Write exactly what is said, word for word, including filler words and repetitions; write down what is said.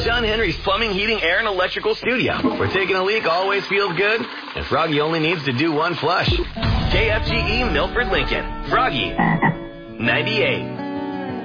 John Henry's Plumbing, Heating, Air, and Electrical Studio, where taking a leak always feels good, and Froggy only needs to do one flush. K F G E Milford Lincoln. Froggy. ninety-eight.